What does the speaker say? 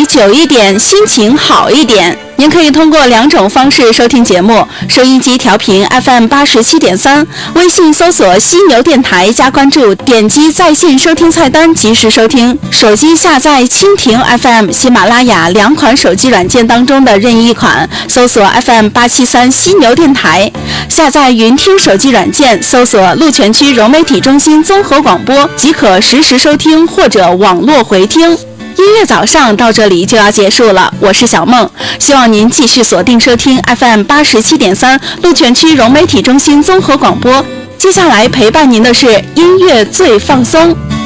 久一点，心情好一点。您可以通过2种方式收听节目：收音机调频 FM87.3，微信搜索犀牛电台加关注，点击在线收听菜单及时收听。手机下载蜻蜓 FM、喜马拉雅2款手机软件当中的任意一款，搜索 FM873犀牛电台。下载云听手机软件，搜索鹿泉区融媒体中心综合广播，即可实时收听或者网络回听。音乐早上到这里就要结束了，我是小梦，希望您继续锁定收听 FM87.3 鹿泉区融媒体中心综合广播。接下来陪伴您的是音乐最放松。